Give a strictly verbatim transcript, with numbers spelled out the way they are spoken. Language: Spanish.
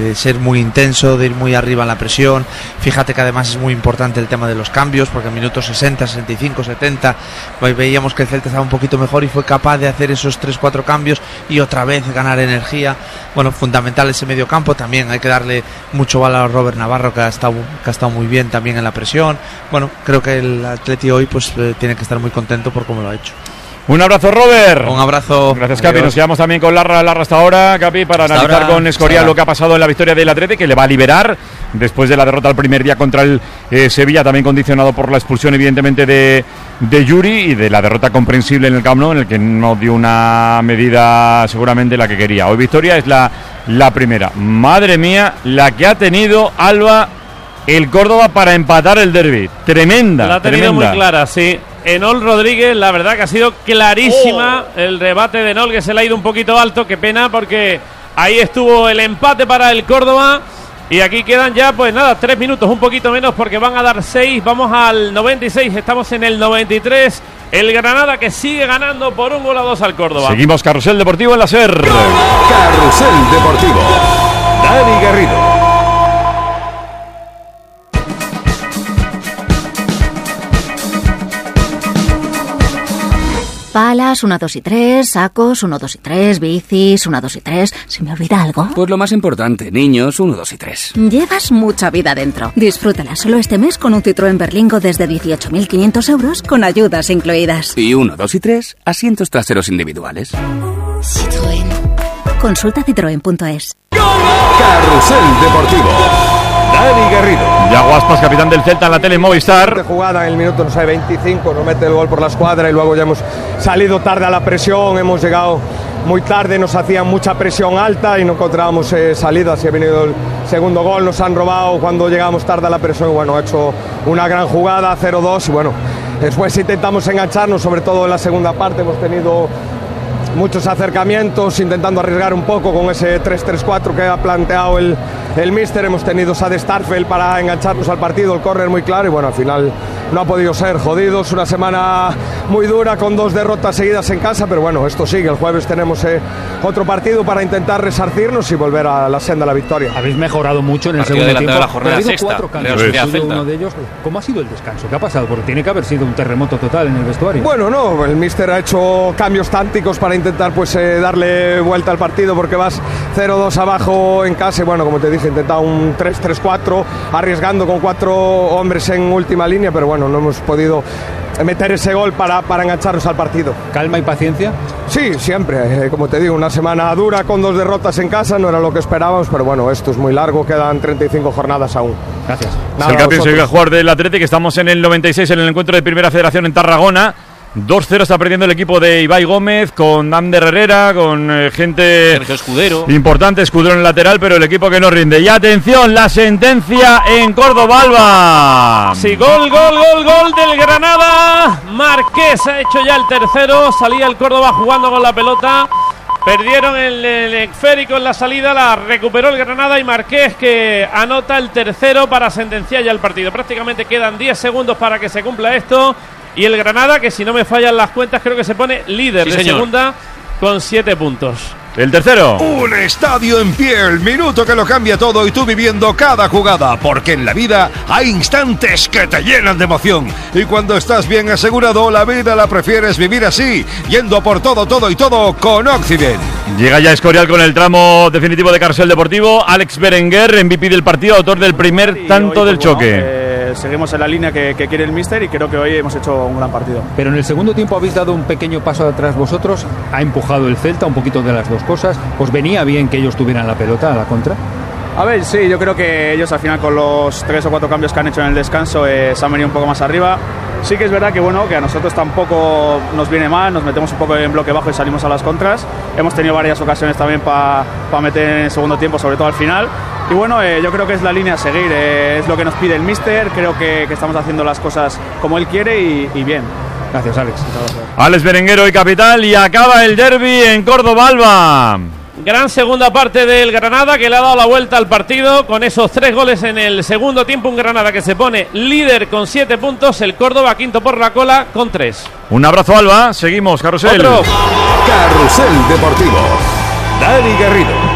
de ser muy intenso, de ir muy arriba en la presión. Fíjate que además es muy importante el tema de los cambios, porque en minutos sesenta, sesenta y cinco, setenta pues veíamos que el Celta estaba un poquito mejor y fue capaz de hacer esos tres cuatro cambios y otra vez ganar energía. Bueno, fundamental ese medio campo. También hay que darle mucho valor a Robert Navarro, que ha estado, que ha estado muy bien también en la presión. Bueno, creo que el Atleti hoy pues eh, tiene que estar muy contento por cómo lo ha hecho. Un abrazo, Robert. Un abrazo. Gracias, Capi. Nos quedamos también con Larra, Larra hasta ahora, Capi, para hasta analizar ahora, con Escorial lo que ha pasado en la victoria del Atleti, que le va a liberar después de la derrota el primer día contra el eh, Sevilla, también condicionado por la expulsión, evidentemente, de, de Yuri, y de la derrota comprensible en el Camp Nou, en el que no dio una medida seguramente la que quería. Hoy victoria es la, la primera. Madre mía, la que ha tenido Alba el Córdoba para empatar el derbi. Tremenda. La ha tenido tremenda. muy clara, sí. Enol Rodríguez, la verdad que ha sido clarísima. Oh. El rebate de Enol, que se le ha ido un poquito alto. Qué pena, porque ahí estuvo el empate para el Córdoba. Y aquí quedan ya, pues nada, tres minutos, un poquito menos, porque van a dar seis. Vamos al noventa y seis, estamos en el noventa y tres. El Granada, que sigue ganando por un gol a dos al Córdoba. Seguimos Carrusel Deportivo en la SER. Carrusel Deportivo. Dani Garrido. Palas, uno, dos y tres, sacos, uno, dos y tres, bicis, uno, dos y tres. ¿Se me olvida algo? Pues lo más importante, niños, uno, dos y tres. Llevas mucha vida dentro. Disfrútala solo este mes con un Citroën Berlingo desde dieciocho mil quinientos euros con ayudas incluidas. Y uno, dos y tres, asientos traseros individuales. Citroën. Consulta citroen punto es. Carrusel Deportivo. Dani Garrido. Yago Aspas, capitán del Celta en la tele Movistar. De jugada en el minuto, no sé, veinticinco, nos mete el gol por la escuadra y luego ya hemos salido tarde a la presión, hemos llegado muy tarde, nos hacían mucha presión alta y no encontrábamos eh, salidas. Y ha venido el segundo gol, nos han robado cuando llegamos tarde a la presión. Bueno, ha hecho una gran jugada, cero dos, y bueno, después intentamos engancharnos, sobre todo en la segunda parte, hemos tenido muchos acercamientos, intentando arriesgar un poco con ese tres tres cuatro que ha planteado el, el míster. Hemos tenido Sade Starfelt para engancharnos al partido, el córner muy claro, y bueno, al final no ha podido ser. Jodidos, una semana muy dura con dos derrotas seguidas en casa, pero bueno, esto sigue. El jueves tenemos eh, otro partido para intentar resarcirnos y volver a la senda de la victoria. Habéis mejorado mucho en el partido segundo tiempo, de la jornada pero ha habido sexta, cuatro cambios. Uno de ellos, ¿cómo ha sido el descanso? ¿Qué ha pasado? Porque tiene que haber sido un terremoto total en el vestuario. Bueno, no, el míster ha hecho cambios tácticos para intentar pues eh, darle vuelta al partido, porque vas cero dos abajo en casa y bueno, como te dije, intentado un tres tres cuatro, arriesgando con cuatro hombres en última línea, pero bueno, no hemos podido meter ese gol para, para engancharnos al partido. ¿Calma y paciencia? Sí, siempre, eh, como te digo, una semana dura con dos derrotas en casa, no era lo que esperábamos, pero bueno, esto es muy largo, quedan treinta y cinco jornadas aún. Gracias. Nada, el campeón se jugador del Atlético, estamos en el noventa y seis en el encuentro de Primera Federación en Tarragona. dos cero está perdiendo el equipo de Ibai Gómez, con Ander Herrera, con eh, gente Sergio Escudero. importante, Escudero en el lateral, pero el equipo que no rinde. Y atención, la sentencia en Córdoba, Alba. Sí, gol, gol, gol, gol del Granada. Marqués ha hecho ya el tercero. Salía el Córdoba jugando con la pelota. Perdieron el, el esférico en la salida, la recuperó el Granada y Marqués, que anota el tercero para sentenciar ya el partido. Prácticamente quedan diez segundos para que se cumpla esto. Y el Granada, que si no me fallan las cuentas, creo que se pone líder sí, de señor. segunda con siete puntos. El tercero. Un estadio en pie, el minuto que lo cambia todo y tú viviendo cada jugada, porque en la vida hay instantes que te llenan de emoción. Y cuando estás bien asegurado, la vida la prefieres vivir así, yendo por todo, todo y todo con Occident. Llega ya Escorial con el tramo definitivo de Carrusel Deportivo. Alex Berenguer, M V P del partido, autor del primer sí, tanto hoy, del pues, choque. Bueno, eh, seguimos en la línea que, que quiere el míster y creo que hoy hemos hecho un gran partido. Pero en el segundo tiempo habéis dado un pequeño paso atrás vosotros, ha empujado el Celta, un poquito de las dos cosas. ¿Os venía bien que ellos tuvieran la pelota a la contra? A ver, sí, yo creo que ellos al final con los tres o cuatro cambios que han hecho en el descanso eh, se han venido un poco más arriba. Sí que es verdad que bueno, que a nosotros tampoco nos viene mal, nos metemos un poco en bloque bajo y salimos a las contras. Hemos tenido varias ocasiones también para pa meter en el segundo tiempo, sobre todo al final. Y bueno, eh, yo creo que es la línea a seguir, eh, es lo que nos pide el míster, creo que, que estamos haciendo las cosas como él quiere y, y bien. Gracias, Alex. Alex Berenguer hoy capital y acaba el derbi en Córdoba, Alba. Gran segunda parte del Granada, que le ha dado la vuelta al partido con esos tres goles en el segundo tiempo. Un Granada que se pone líder con siete puntos, el Córdoba quinto por la cola con tres. Un abrazo, Alba. Seguimos, Carrusel. Otro. Carrusel Deportivo. Dani Garrido.